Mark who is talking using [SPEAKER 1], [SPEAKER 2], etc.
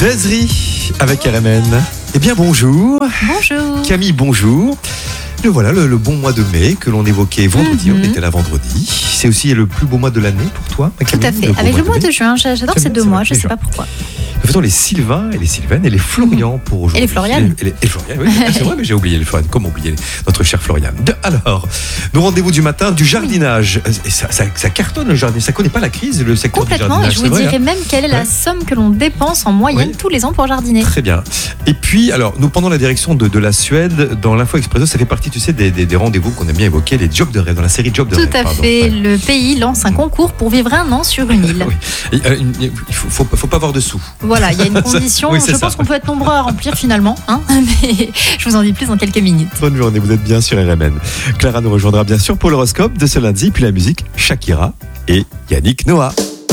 [SPEAKER 1] Jazzerie avec RMN. Eh bien bonjour.
[SPEAKER 2] Bonjour.
[SPEAKER 1] Camille, bonjour. Et voilà le bon mois de mai que l'on évoquait vendredi, on était là vendredi. C'est aussi le plus beau mois de l'année pour toi, Camille.
[SPEAKER 2] Tout à fait, avec le mois de juin, j'adore ces 2 mois, je ne sais pas pourquoi.
[SPEAKER 1] Nous faisons les Sylvains et les Sylvaines et les Florians pour aujourd'hui.
[SPEAKER 2] Et les Florianes.
[SPEAKER 1] Et les Florianes, oui, c'est vrai, mais j'ai oublié les Florianes. Comment oublier notre chère Floriane. Alors, nos rendez-vous du matin, du jardinage. Et ça cartonne le jardinage. Ça ne connaît pas la crise, le secteur du
[SPEAKER 2] complètement,
[SPEAKER 1] jardinage.
[SPEAKER 2] et je vous dirais même quelle est la somme que l'on dépense en moyenne tous les ans pour jardiner.
[SPEAKER 1] Très bien. Et puis, alors, nous prenons la direction de la Suède. Dans l'Info Expresso, ça fait partie, tu sais, des rendez-vous qu'on aime bien évoquer, les jobs de rêve, dans la série Jobs de rêve.
[SPEAKER 2] Tout à fait. Le pays lance un concours pour vivre un an sur une île.
[SPEAKER 1] Oui. Il faut pas avoir de sous.
[SPEAKER 2] Voilà, il y a une condition. Je pense qu'on peut être nombreux à remplir finalement. Mais je vous en dis plus dans quelques minutes.
[SPEAKER 1] Bonne journée, vous êtes bien sur RMN. Clara nous rejoindra bien sûr pour l'horoscope de ce lundi, puis la musique Shakira et Yannick Noah.